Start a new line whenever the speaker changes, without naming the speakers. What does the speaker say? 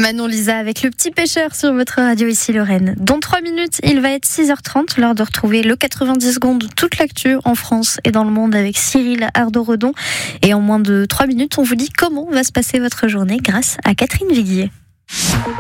Manon Lisa avec le petit pêcheur sur votre radio ici Lorraine. Dans 3 minutes, il va être 6h30, l'heure de retrouver le 90 secondes, toute l'actu en France et dans le monde avec Cyril Ardo-Redon. Et en moins de 3 minutes, on vous dit comment va se passer votre journée grâce à Catherine Viguier.